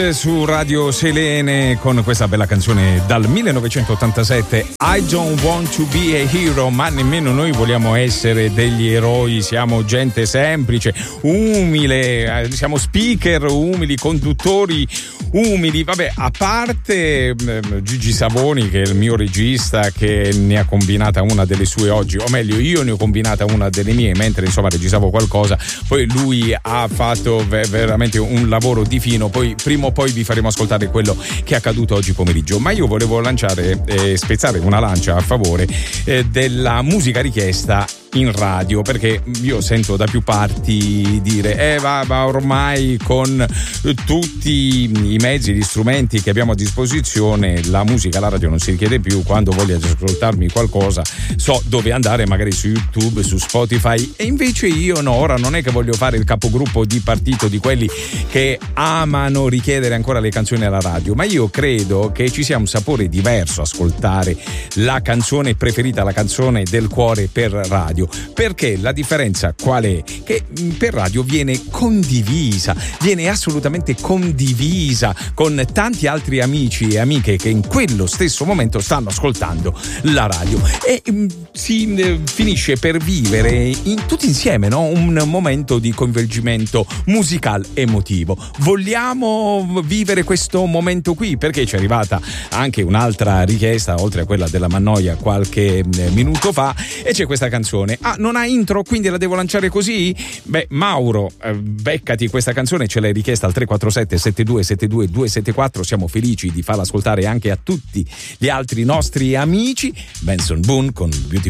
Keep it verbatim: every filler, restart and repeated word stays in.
Su Radio Selene con questa bella canzone dal millenovecentottantasette, I Don't Want to Be a Hero, ma nemmeno noi vogliamo essere degli eroi, siamo gente semplice, umile, siamo speaker umili, conduttori umili, vabbè, a parte eh, Gigi Savoni, che è il mio regista, che ne ha combinata una delle sue oggi, o meglio io ne ho combinata una delle mie mentre insomma registravo qualcosa, poi lui ha fatto ve- veramente un lavoro di fino, poi prima o poi vi faremo ascoltare quello che è accaduto oggi pomeriggio, ma io volevo lanciare e eh, spezzare una lancia a favore eh, della musica richiesta in radio, perché io sento da più parti dire eh va, va ormai con tutti i mezzi, gli strumenti che abbiamo a disposizione, la musica alla radio non si richiede più, quando voglio ascoltarmi qualcosa so dove andare, magari su YouTube, su Spotify, e invece io no, ora non è che voglio fare il capogruppo di partito di quelli che amano richiedere ancora le canzoni alla radio, ma io credo che ci sia un sapore diverso ascoltare la canzone preferita, la canzone del cuore per radio. Perché la differenza qual è? Che per radio viene condivisa, viene assolutamente condivisa con tanti altri amici e amiche che in quello stesso momento stanno ascoltando la radio e mh, si mh, finisce per vivere in, tutti insieme, no? Un momento di coinvolgimento musicale emotivo. Vogliamo vivere questo momento qui? Perché ci è arrivata anche un'altra richiesta oltre a quella della Mannoia qualche minuto fa, e c'è questa canzone. Ah, non ha intro, quindi la devo lanciare così? Beh, Mauro, eh, beccati questa canzone, ce l'hai richiesta al tre quattro sette sette due sette due due sette quattro, siamo felici di farla ascoltare anche a tutti gli altri nostri amici. Benson Boone con Beautiful